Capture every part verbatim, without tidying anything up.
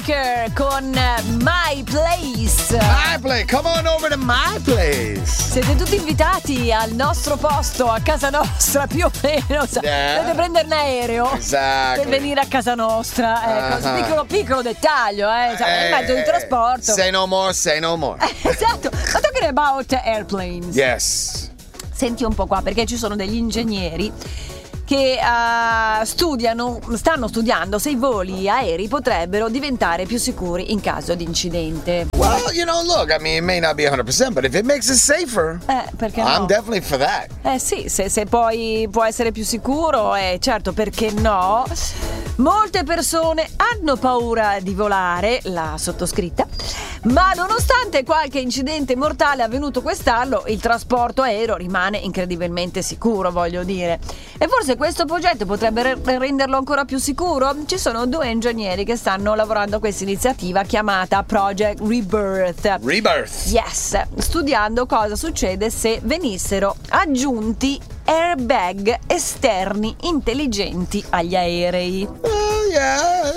Baker con My Place. My place, come on over to my place. Siete tutti invitati al nostro posto, a casa nostra, più o meno. Yeah. Dovete prendere un aereo Exactly. per venire a casa nostra. Ecco, Uh-huh. piccolo piccolo dettaglio, eh. Cioè, è un mezzo di trasporto. Say no more, say no more. Esatto. Ma talking about airplanes. Yes. Senti un po' qua, perché ci sono degli ingegneri che uh, studiano, stanno studiando se i voli aerei potrebbero diventare più sicuri in caso di incidente. Well, you know, look, I mean, it may not be one hundred percent, but if it makes it safer, Eh, perché no? I'm definitely for that. Eh sì, se, se poi può essere più sicuro, eh, certo, perché no? Molte persone hanno paura di volare, la sottoscritta, ma nonostante qualche incidente mortale avvenuto quest'anno, il trasporto aereo rimane incredibilmente sicuro, voglio dire. E forse questo progetto potrebbe re- renderlo ancora più sicuro? Ci sono due ingegneri che stanno lavorando a questa iniziativa chiamata Project Rebirth. Rebirth. Yes, studiando cosa succede se venissero aggiunti airbag esterni intelligenti agli aerei. Oh, yeah.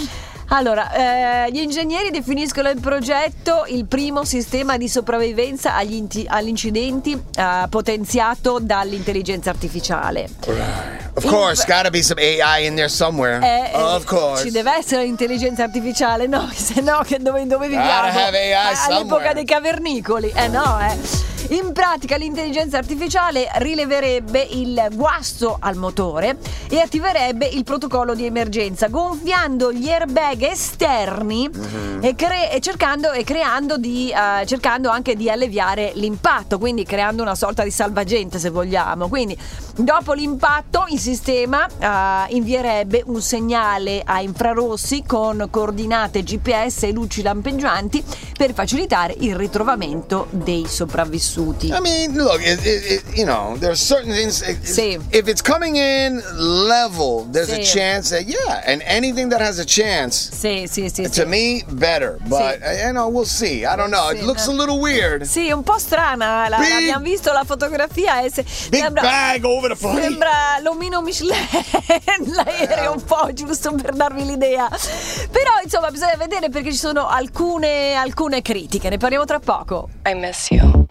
Allora, eh, gli ingegneri definiscono il progetto il primo sistema di sopravvivenza agli, inti- agli incidenti eh, potenziato dall'intelligenza artificiale. Right. Of course, gotta be some A I in there somewhere. Eh, eh, of course. Ci deve essere l'intelligenza artificiale, no? Se no, che dove, dove viviamo? Gotta have A I All'epoca somewhere. dei cavernicoli. Eh no, eh. In pratica l'intelligenza artificiale rileverebbe il guasto al motore e attiverebbe il protocollo di emergenza, gonfiando gli airbag esterni Mm-hmm. e, cre- e cercando e creando di uh, cercando anche di alleviare l'impatto, quindi creando una sorta di salvagente, se vogliamo. Quindi dopo l'impatto il sistema uh, invierebbe un segnale a infrarossi con coordinate G P S e luci lampeggianti per facilitare il ritrovamento dei sopravvissuti. I mean, look, it, it, it, you know, there's certain things. It, Sì. If it's coming in level, there's a Sì. chance that, yeah, and anything that has a chance, Sì, sì, sì, to sì. me, better. But, Sì. uh, you know, we'll see. I don't know. It Sì, looks no. a little weird. Sì, un po' strana. La, Big- abbiamo visto la fotografia e se, Big sembra, bag over the plane. sembra l'omino Michelin, l'aereo un po', giusto per darvi l'idea. Però insomma bisogna vedere, perché ci sono alcune, alcune critiche. Ne parliamo tra poco. I miss you.